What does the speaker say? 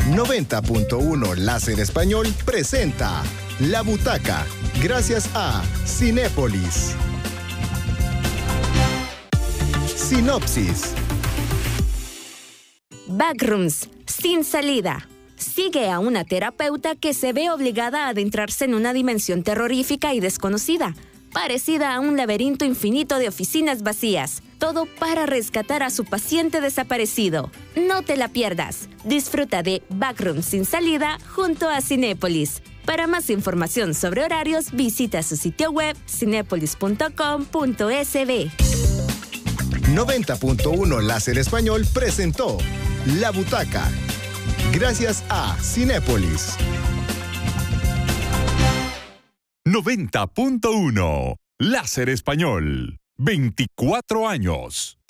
90.1 Láser Español presenta La Butaca, gracias a Cinépolis. Sinopsis. Backrooms, sin salida. Sigue a una terapeuta que se ve obligada a adentrarse en una dimensión terrorífica y desconocida, parecida a un laberinto infinito de oficinas vacías. Todo para rescatar a su paciente desaparecido. No te la pierdas. Disfruta de Backrooms sin salida junto a Cinépolis. Para más información sobre horarios, visita su sitio web cinepolis.com.sb. 90.1 Láser Español presentó La Butaca, gracias a Cinépolis. 90.1 Láser Español. 24 años.